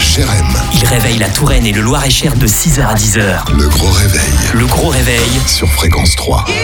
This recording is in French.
Jérém. Il réveille la Touraine et le Loir-et-Cher de 6h à 10h. Le gros réveil Le gros réveil sur Fréquence 3.